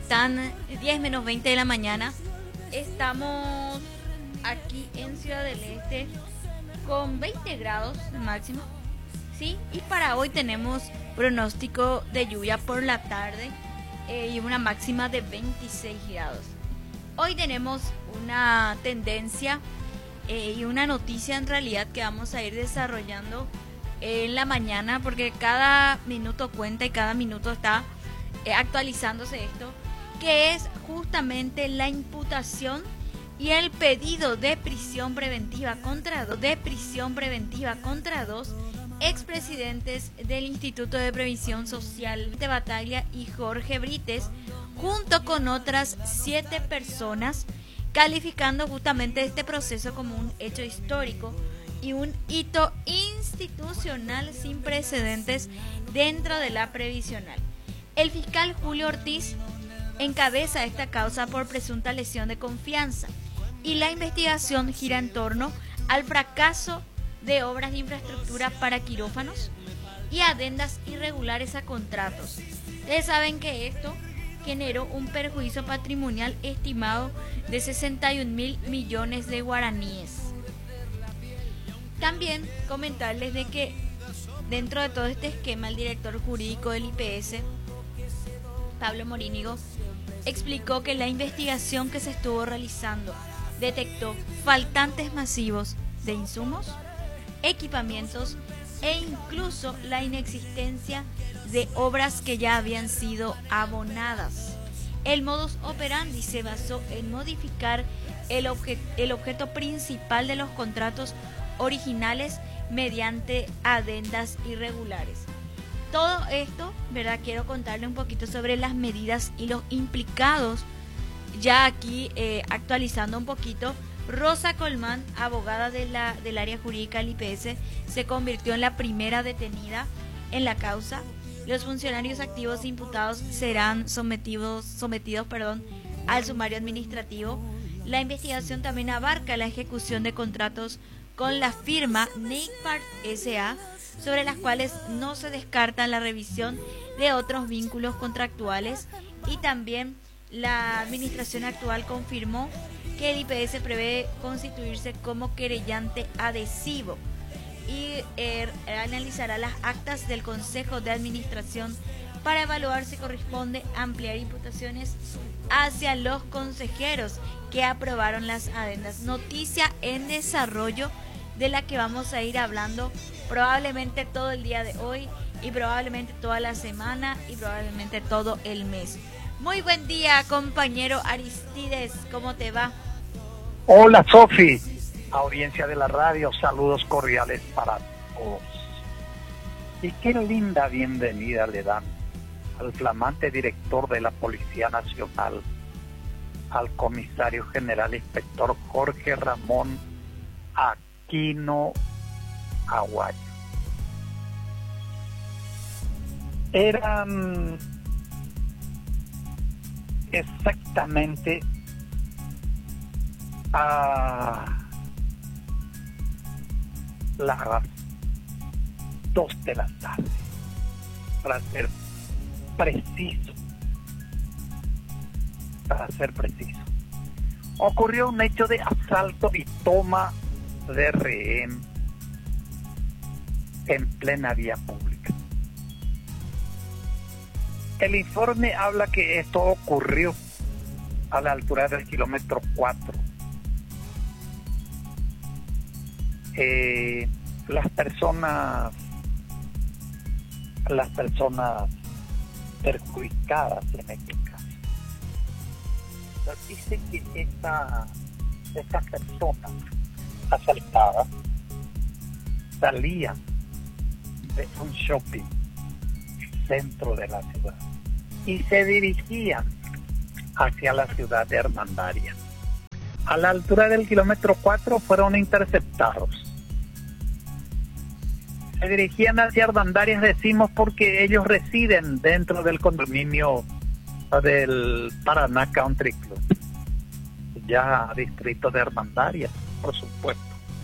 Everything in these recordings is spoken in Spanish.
están? 10 menos 20 de la mañana. Estamos aquí en Ciudad del Este con 20 grados máximo, ¿sí? Y para hoy tenemos pronóstico de lluvia por la tarde y una máxima de 26 grados. Hoy tenemos una tendencia y una noticia en realidad que vamos a ir desarrollando en la mañana, porque cada minuto cuenta y cada minuto está actualizándose esto, que es justamente la imputación y el pedido de prisión preventiva contra dos expresidentes del Instituto de Previsión Social de Bataglia y Jorge Brites, junto con otras 7 personas, calificando justamente este proceso como un hecho histórico y un hito institucional sin precedentes dentro de la previsional. El fiscal Julio Ortiz encabeza esta causa por presunta lesión de confianza y la investigación gira en torno al fracaso de obras de infraestructura para quirófanos y adendas irregulares a contratos. Ustedes saben que esto generó un perjuicio patrimonial estimado de 61.000 millones de guaraníes. También comentarles de que dentro de todo este esquema, el director jurídico del IPS, Pablo Morínigo, explicó que la investigación que se estuvo realizando detectó faltantes masivos de insumos, equipamientos e incluso la inexistencia de obras que ya habían sido abonadas. El modus operandi se basó en modificar el objeto principal de los contratos originales mediante adendas irregulares. Todo esto, ¿verdad? Quiero contarle un poquito sobre las medidas y los implicados. Ya aquí actualizando un poquito, Rosa Colmán, abogada del área jurídica del IPS, se convirtió en la primera detenida en la causa. Los funcionarios activos imputados serán sometidos al sumario administrativo. La investigación también abarca la ejecución de contratos con la firma Neipart S.A., sobre las cuales no se descarta la revisión de otros vínculos contractuales, y también la administración actual confirmó que el IPS prevé constituirse como querellante adhesivo y analizará las actas del Consejo de Administración para evaluar si corresponde ampliar imputaciones hacia los consejeros que aprobaron las adendas. Noticia en desarrollo de la que vamos a ir hablando probablemente todo el día de hoy y probablemente toda la semana y probablemente todo el mes. Muy buen día, compañero Aristides, ¿cómo te va? Hola, Sofi, audiencia de la radio, saludos cordiales para todos. Y qué linda bienvenida le dan al flamante director de la Policía Nacional, al comisario general inspector Jorge Ramón Aquino Aguayo. Eran exactamente a las 2 de la tarde, para ser preciso. Ocurrió un hecho de asalto y toma de rehén en plena vía pública. El informe habla que esto ocurrió a la altura del kilómetro 4. Las personas perjudicadas en este caso dice que esta persona asaltada salía de un shopping centro de la ciudad y se dirigía hacia la ciudad de Armandaria. A la altura del kilómetro 4 fueron interceptados. Se dirigían hacia Armandaria, decimos, porque ellos residen dentro del condominio del Paraná Country Club, ya distrito de Armandaria, por supuesto.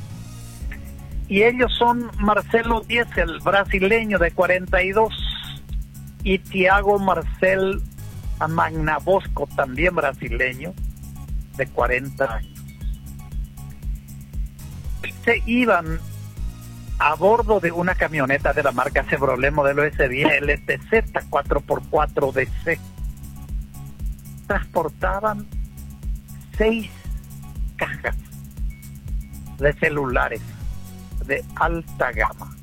Y ellos son Marcelo Diesel, brasileño de 42, y Tiago Marcel a Magnabosco, también brasileño, de 40 años. Se iban a bordo de una camioneta de la marca Chevrolet modelo S10 LTZ 4x4 DC. Transportaban 6 cajas de celulares de alta gama.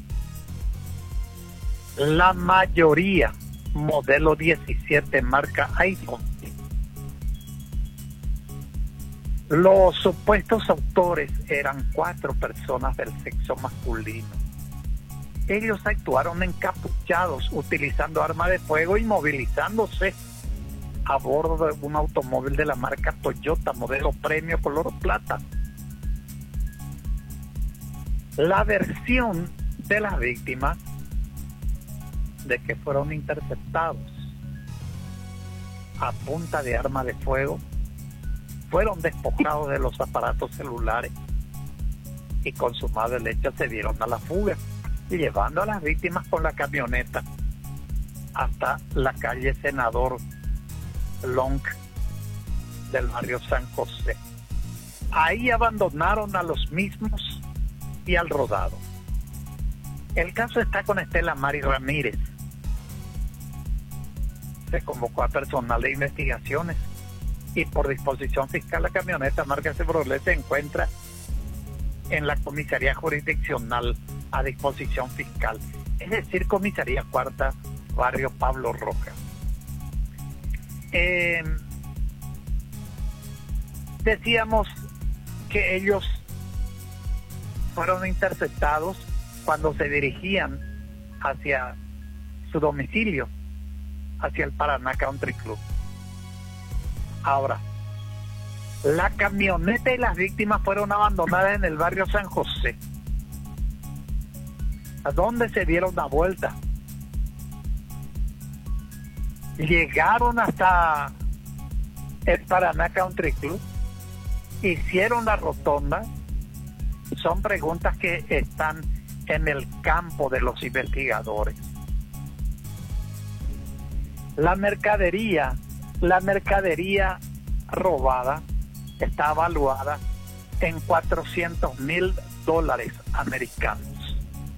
La mayoría modelo 17 marca iPhone. Los supuestos autores eran 4 personas del sexo masculino. Ellos actuaron encapuchados, utilizando armas de fuego y movilizándose a bordo de un automóvil de la marca Toyota, modelo Premio color plata. La versión de las víctimas de que fueron interceptados a punta de arma de fuego, fueron despojados de los aparatos celulares y consumado el hecho se dieron a la fuga, llevando a las víctimas con la camioneta hasta la calle Senador Long del barrio San José. Ahí abandonaron a los mismos y al rodado. El caso está con Estela Mari Ramírez. Se convocó a personal de investigaciones y por disposición fiscal la camioneta marca Chevrolet se encuentra en la comisaría jurisdiccional a disposición fiscal, es decir, comisaría cuarta, barrio Pablo Roca. Decíamos que ellos fueron interceptados cuando se dirigían hacia su domicilio, hacia el Paraná Country Club. Ahora, la camioneta y las víctimas fueron abandonadas en el barrio San José, a donde se dieron la vuelta. Llegaron hasta el Paraná Country Club, hicieron la rotonda. Son preguntas que están en el campo de los investigadores. La mercadería robada está evaluada en $400,000 americanos.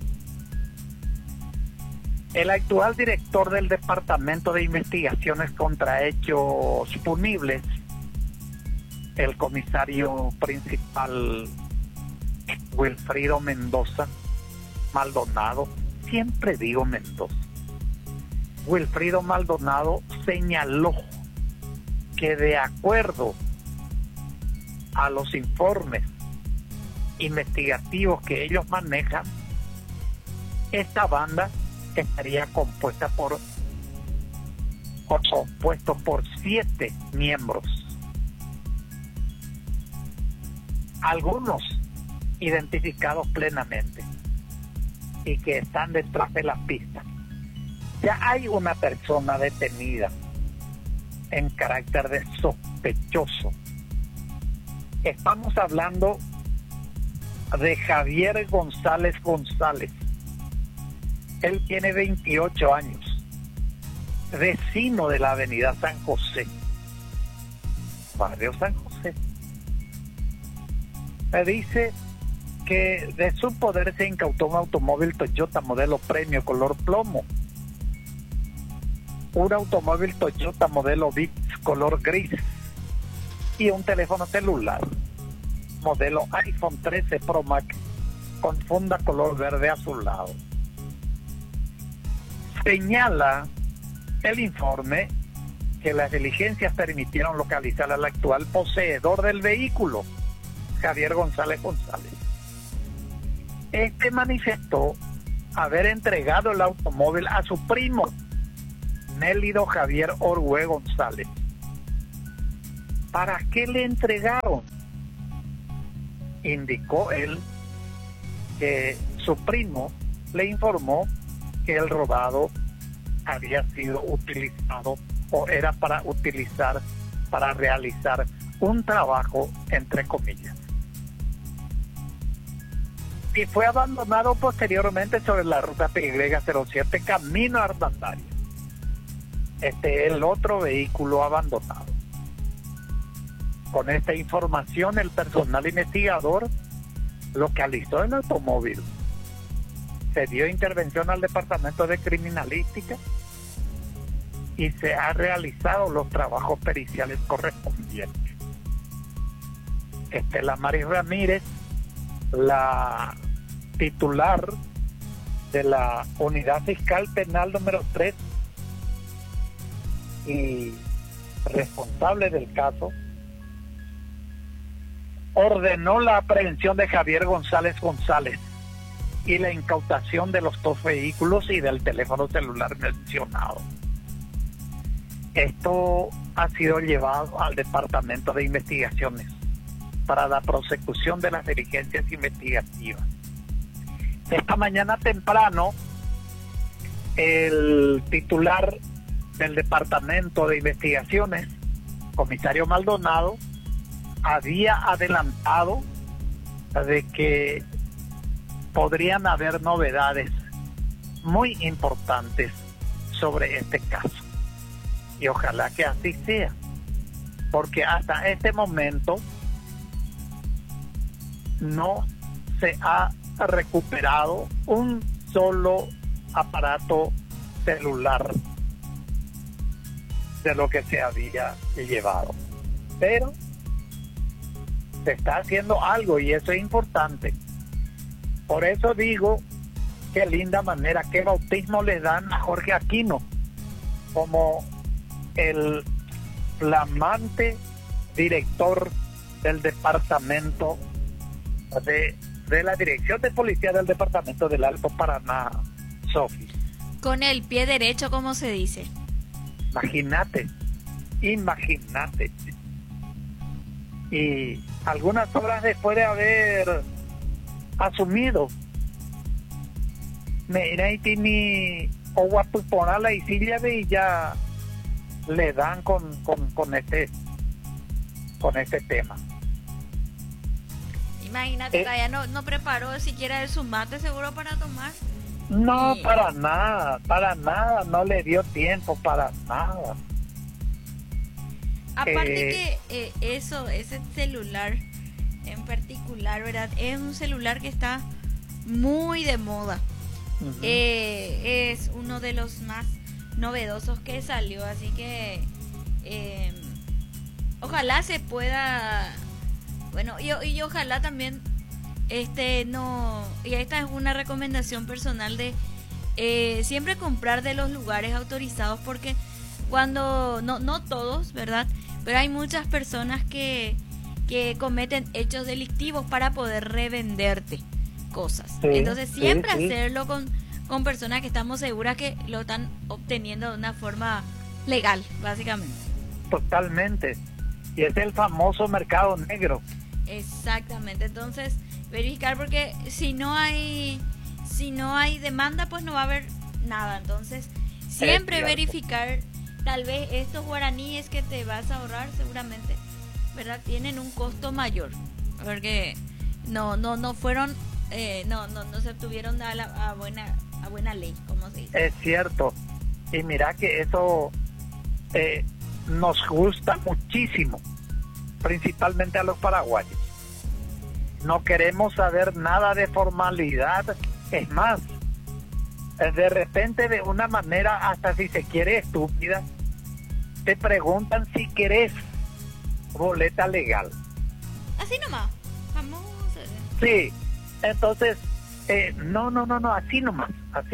El actual director del Departamento de Investigaciones contra Hechos Punibles, el comisario principal Wilfrido Mendoza Maldonado, siempre digo Mendoza, Wilfrido Maldonado señaló que de acuerdo a los informes investigativos que ellos manejan, esta banda estaría compuesto por 7 miembros, algunos identificados plenamente y que están detrás de las pistas. Ya hay una persona detenida en carácter de sospechoso. Estamos hablando de Javier González. Él tiene 28 años, vecino de la avenida San José, barrio San José. Me dice que de su poder se incautó un automóvil Toyota modelo Premio color plomo, un automóvil Toyota modelo Vitz color gris y un teléfono celular modelo iPhone 13 Pro Max con funda color verde azulado. Señala el informe que las diligencias permitieron localizar al actual poseedor del vehículo, Javier González. Este manifestó haber entregado el automóvil a su primo, Nélido Javier Orue González. ¿Para qué le entregaron? Indicó él que su primo le informó que el robado había sido utilizado o era para utilizar para realizar un trabajo entre comillas, y fue abandonado posteriormente sobre la ruta PY07 camino a Armandaria. el otro vehículo abandonado. Con esta información, el personal investigador localizó el automóvil. Se dio intervención al Departamento de Criminalística y se han realizado los trabajos periciales correspondientes. Estela Maris Ramírez, la titular de la Unidad Fiscal Penal número 3 y responsable del caso, ordenó la aprehensión de Javier González y la incautación de los 2 vehículos y del teléfono celular mencionado. Esto ha sido llevado al Departamento de Investigaciones para la prosecución de las diligencias investigativas. Esta mañana temprano, el titular del Departamento de Investigaciones, comisario Maldonado, había adelantado de que podrían haber novedades muy importantes sobre este caso. Y ojalá que así sea, porque hasta este momento no se ha recuperado un solo aparato celular de lo que se había llevado. Pero se está haciendo algo y eso es importante. Por eso digo, qué linda manera, qué bautismo le dan a Jorge Aquino como el flamante director del departamento de la Dirección de Policía del Departamento del Alto Paraná, Sofi. Con el pie derecho, como se dice. Imagínate. Y algunas horas después de haber asumido, mira, y tiene Oguapuponala y Síliave y ya le dan con este tema. Imagínate, todavía no preparó siquiera su mate seguro para tomar. No, para nada, no le dio tiempo para nada. Aparte que ese celular en particular, ¿verdad? Es un celular que está muy de moda. Uh-huh. Es uno de los más novedosos que salió, así que ojalá se pueda, bueno, y ojalá también y esta es una recomendación personal de siempre comprar de los lugares autorizados, porque cuando no todos, ¿verdad? Pero hay muchas personas que cometen hechos delictivos para poder revenderte cosas. Sí, entonces siempre hacerlo con personas que estamos seguras que lo están obteniendo de una forma legal, básicamente. Totalmente. Y es el famoso mercado negro. Exactamente. Entonces, verificar, porque si no hay demanda, pues no va a haber nada. Entonces, siempre verificar. Tal vez estos guaraníes que te vas a ahorrar seguramente, ¿verdad? Tienen un costo mayor, porque no fueron, no se obtuvieron a buena ley, como se dice. Es cierto. Y mira que eso nos gusta muchísimo, principalmente a los paraguayos. No queremos saber nada de formalidad. Es más, de repente, de una manera hasta si se quiere estúpida, te preguntan si querés boleta legal. Así nomás, vamos. Sí, entonces, no, así nomás.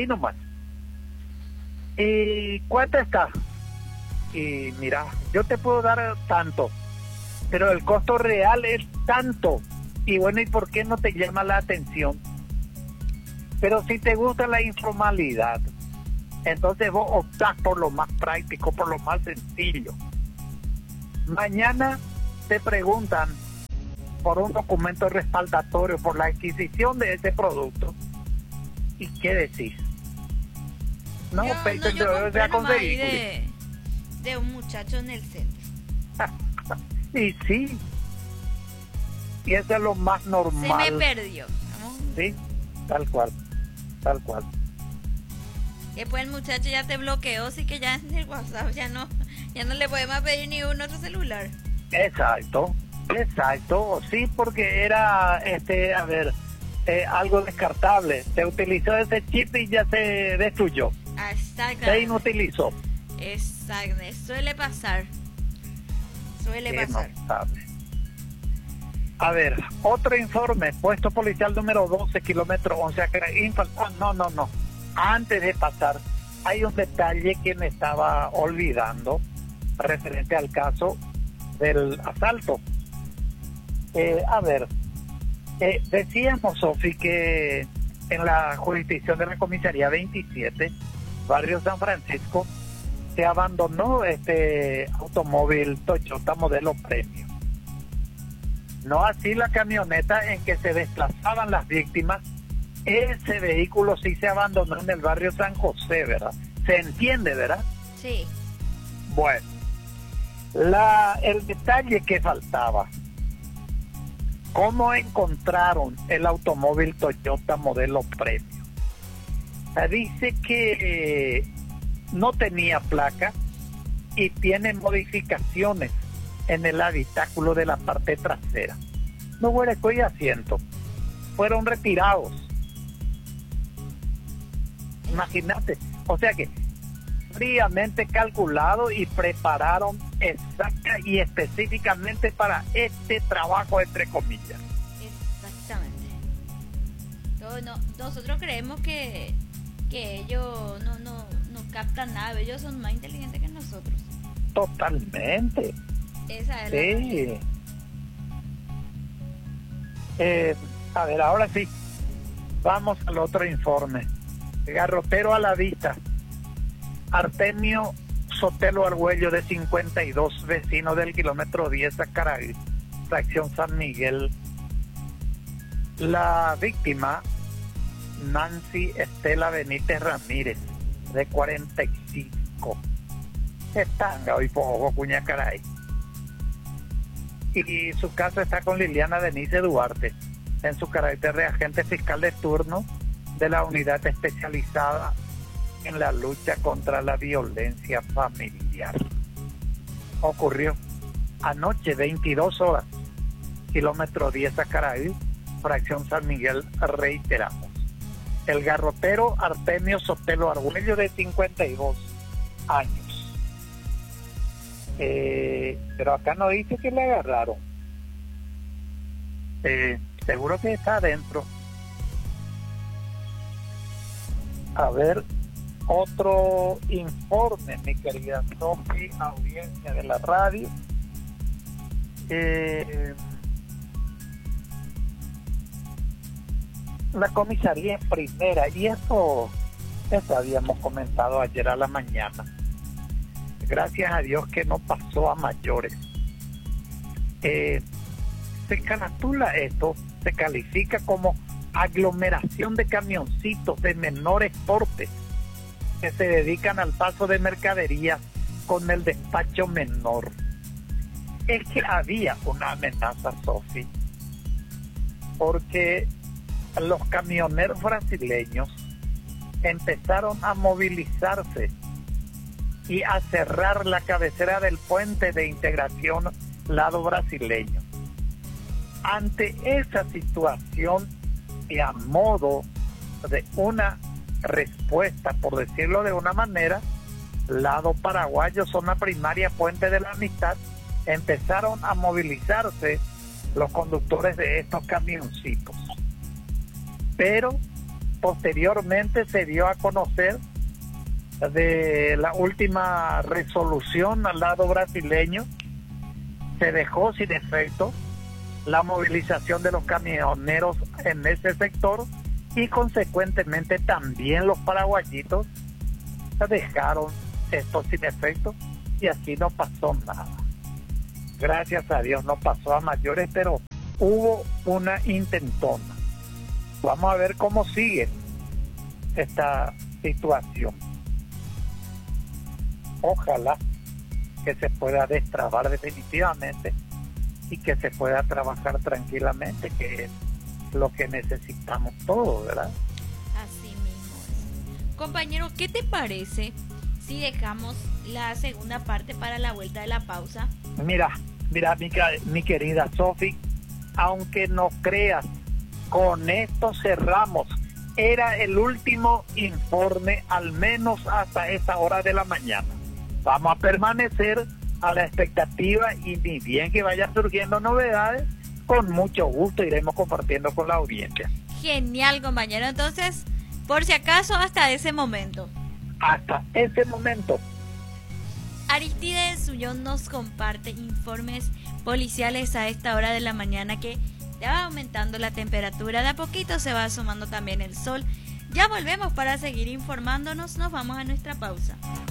¿Y cuánto está? Y mira, yo te puedo dar tanto, pero el costo real es tanto. Y bueno, ¿y por qué no te llama la atención? Pero si te gusta la informalidad, entonces vos optás por lo más práctico, por lo más sencillo. Mañana te preguntan por un documento respaldatorio por la adquisición de ese producto. ¿Y qué decís? Yo compré de un muchacho en el centro. Y sí. Y eso es lo más normal. Se me perdió. Sí, tal cual. Después el muchacho ya te bloqueó, así que ya en el WhatsApp ya no le podemos pedir ni un otro celular. Exacto, sí, porque era, algo descartable. Se utilizó ese chip y ya se destruyó. Exacto. Se inutilizó. Exacto, suele pasar. Notable. A ver, otro informe, puesto policial número 12, kilómetro 11, no. Antes de pasar, hay un detalle que me estaba olvidando referente al caso del asalto. Decíamos, Sofi, que en la jurisdicción de la comisaría 27, barrio San Francisco, se abandonó este automóvil Toyota modelo Premio. No así la camioneta en que se desplazaban las víctimas. Ese vehículo sí se abandonó en el barrio San José, ¿verdad? ¿Se entiende, verdad? Sí. Bueno, el detalle que faltaba, ¿cómo encontraron el automóvil Toyota modelo Premio? Dice que no tenía placa y tiene modificaciones en el habitáculo de la parte trasera. No hueco y asiento. Fueron retirados. Imagínate. O sea que fríamente calculado y prepararon exacta y específicamente para este trabajo, entre comillas. Exactamente. Nosotros creemos que ellos no captan nada, ellos son más inteligentes que nosotros. Totalmente. Esa es sí. A ver, ahora sí, vamos al otro informe. Garrotero a la vista. Artemio Sotelo Argüello, de 52, vecino del kilómetro 10 a Caray, fracción San Miguel. La víctima, Nancy Estela Benítez Ramírez, de 45. Estanga hoy por Cuñacaray. Y su caso está con Liliana Denise Duarte, en su carácter de agente fiscal de turno de la unidad especializada en la lucha contra la violencia familiar. Ocurrió anoche, 22 horas, kilómetro 10 a Caray, fracción San Miguel, reiteramos. El garrotero Artemio Sotelo Argüello, de 52 años. Pero acá no dice que le agarraron. Seguro que está adentro. A ver, otro informe, mi querida Sofi, audiencia de la radio. La comisaría primera, y eso habíamos comentado ayer a la mañana. Gracias a Dios que no pasó a mayores. Se caratula esto, se califica como aglomeración de camioncitos de menores portes que se dedican al paso de mercadería con el despacho menor. Es que había una amenaza, Sofi, porque los camioneros brasileños empezaron a movilizarse y a cerrar la cabecera del puente de integración lado brasileño. Ante esa situación, y a modo de una respuesta, por decirlo de una manera, lado paraguayo, zona primaria, Puente de la Amistad, empezaron a movilizarse los conductores de estos camioncitos. Pero posteriormente se dio a conocer de la última resolución al lado brasileño, se dejó sin efecto la movilización de los camioneros en ese sector y consecuentemente también los paraguayitos dejaron esto sin efecto y así no pasó nada. Gracias a Dios no pasó a mayores, pero hubo una intentona. Vamos a ver cómo sigue esta situación. Ojalá que se pueda destrabar definitivamente y que se pueda trabajar tranquilamente, que es lo que necesitamos todos, ¿verdad? Así mismo es. Compañero, ¿qué te parece si dejamos la segunda parte para la vuelta de la pausa? Mira, mi querida Sofi, aunque no creas, con esto cerramos. Era el último informe, al menos hasta esta hora de la mañana. Vamos a permanecer a la expectativa y ni bien que vayan surgiendo novedades, con mucho gusto iremos compartiendo con la audiencia. Genial, compañero. Entonces, por si acaso, hasta ese momento. Hasta ese momento. Aristides Sullón nos comparte informes policiales a esta hora de la mañana que ya va aumentando la temperatura, de a poquito se va asomando también el sol. Ya volvemos para seguir informándonos, nos vamos a nuestra pausa.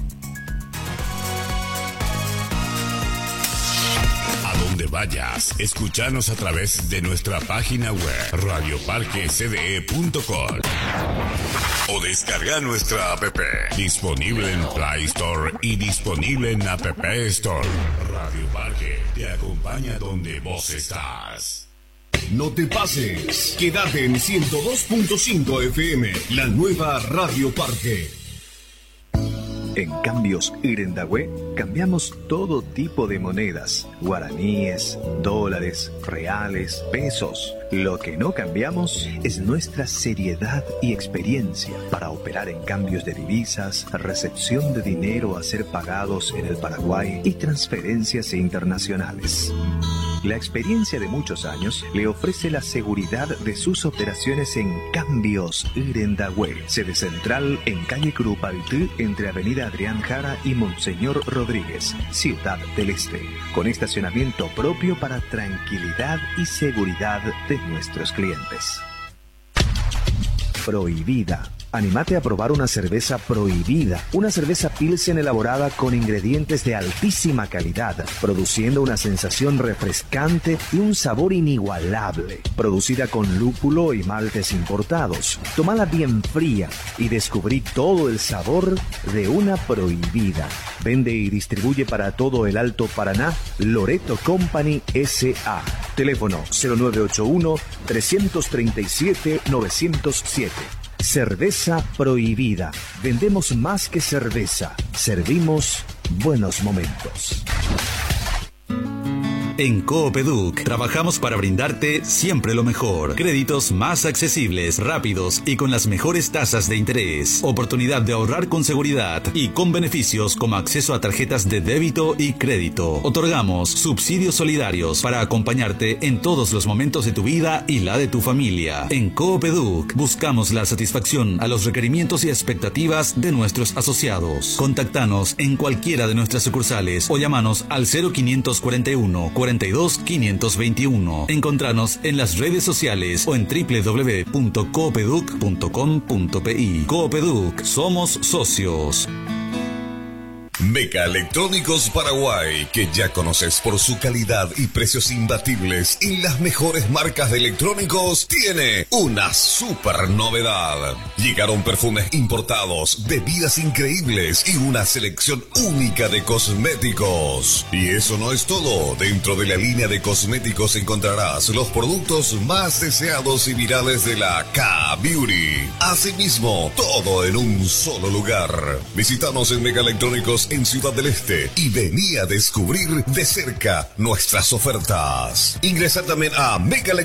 A donde vayas, escúchanos a través de nuestra página web radioparquecde.com o descarga nuestra app, disponible en Play Store y disponible en App Store. Radio Parque te acompaña donde vos estás. No te pases, quédate en 102.5 FM, la nueva Radio Parque. En Cambios Irendahue cambiamos todo tipo de monedas, guaraníes, dólares, reales, pesos. Lo que no cambiamos es nuestra seriedad y experiencia para operar en cambios de divisas, recepción de dinero a ser pagados en el Paraguay y transferencias internacionales. La experiencia de muchos años le ofrece la seguridad de sus operaciones en Cambios Irendahue, sede central en calle Curupaytí, entre Avenida Adrián Jara y Monseñor Rodríguez, Ciudad del Este, con estacionamiento propio para tranquilidad y seguridad de nuestros clientes. Prohibida. Anímate a probar una cerveza Prohibida, una cerveza Pilsen elaborada con ingredientes de altísima calidad, produciendo una sensación refrescante y un sabor inigualable. Producida con lúpulo y maltes importados. Tómala bien fría y descubrí todo el sabor de una Prohibida. Vende y distribuye para todo el Alto Paraná Loreto Company S.A. Teléfono 0981-337-907. Cerveza Prohibida. Vendemos más que cerveza. Servimos buenos momentos. En Coopeduc trabajamos para brindarte siempre lo mejor. Créditos más accesibles, rápidos y con las mejores tasas de interés. Oportunidad de ahorrar con seguridad y con beneficios como acceso a tarjetas de débito y crédito. Otorgamos subsidios solidarios para acompañarte en todos los momentos de tu vida y la de tu familia. En Coopeduc buscamos la satisfacción a los requerimientos y expectativas de nuestros asociados. Contactanos en cualquiera de nuestras sucursales o llamanos al 0541 42 521. Encontranos en las redes sociales o en www.coopeduc.com.pi. Coopeduc, somos socios. Meca Electrónicos Paraguay, que ya conoces por su calidad y precios imbatibles y las mejores marcas de electrónicos, tiene una super novedad. Llegaron perfumes importados, bebidas increíbles y una selección única de cosméticos. Y eso no es todo. Dentro de la línea de cosméticos encontrarás los productos más deseados y virales de la K-Beauty. Asimismo, todo en un solo lugar. Visítanos en Meca Electrónicos en Ciudad del Este y vení a descubrir de cerca nuestras ofertas. Ingresa también a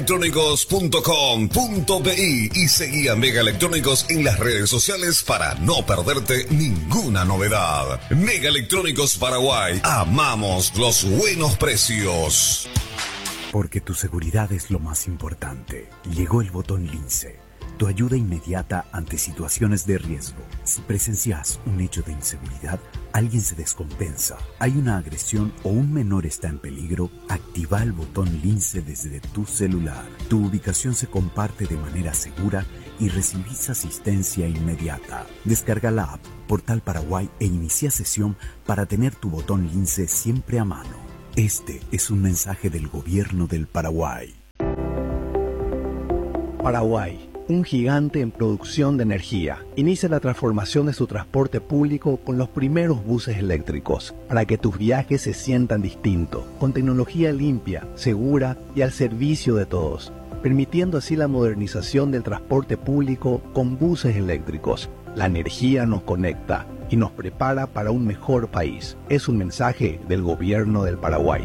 megaelectrónicos.com.pi y seguí a Mega Electrónicos en las redes sociales para no perderte ninguna novedad. Mega Electrónicos Paraguay, amamos los buenos precios. Porque tu seguridad es lo más importante. Llegó el botón Lince. Tu ayuda inmediata ante situaciones de riesgo. Si presencias un hecho de inseguridad, alguien se descompensa, hay una agresión o un menor está en peligro, activa el botón Lince desde tu celular. Tu ubicación se comparte de manera segura y recibís asistencia inmediata. Descarga la app Portal Paraguay e inicia sesión para tener tu botón Lince siempre a mano. Este es un mensaje del Gobierno del Paraguay. Paraguay, un gigante en producción de energía, inicia la transformación de su transporte público con los primeros buses eléctricos, para que tus viajes se sientan distintos, con tecnología limpia, segura y al servicio de todos, permitiendo así la modernización del transporte público con buses eléctricos. La energía nos conecta y nos prepara para un mejor país. Es un mensaje del Gobierno del Paraguay.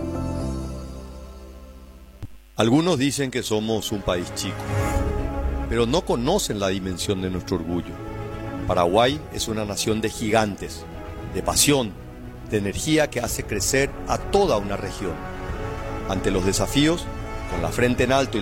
Algunos dicen que somos un país chico, pero no conocen la dimensión de nuestro orgullo. Paraguay es una nación de gigantes, de pasión, de energía que hace crecer a toda una región. Ante los desafíos, con la frente en alto y